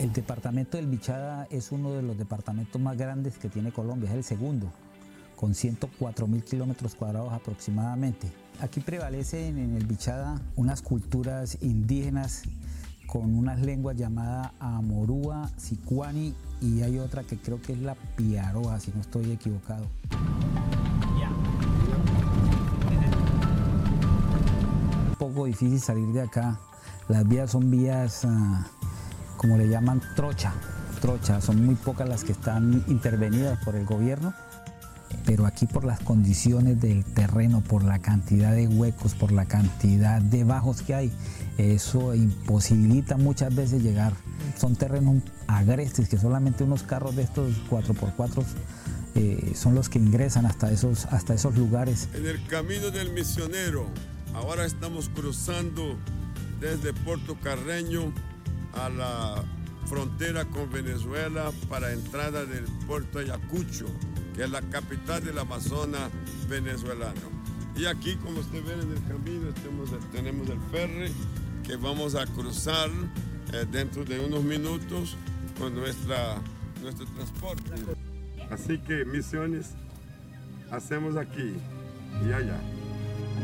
El departamento del Bichada es uno de los departamentos más grandes que tiene Colombia, es el segundo, con 104.000 kilómetros cuadrados aproximadamente. Aquí prevalecen en el Bichada unas culturas indígenas con unas lenguas llamadas Amorúa, Sicuani y hay otra que creo que es la Piaroa, si no estoy equivocado. Un poco difícil salir de acá. Las vías son vías, como le llaman, trocha. Son muy pocas las que están intervenidas por el gobierno. Pero aquí por las condiciones del terreno, por la cantidad de huecos, por la cantidad de bajos que hay, eso imposibilita muchas veces llegar. Son terrenos agrestes que solamente unos carros de estos 4x4 son los que ingresan hasta esos lugares. En el camino del misionero, ahora estamos cruzando desde Puerto Carreño a la frontera con Venezuela para entrada del puerto Ayacucho, que es la capital del Amazonas venezolano. Y aquí, como ustedes ven en el camino, tenemos el ferry que vamos a cruzar dentro de unos minutos con nuestro transporte. Así que misiones hacemos aquí y allá.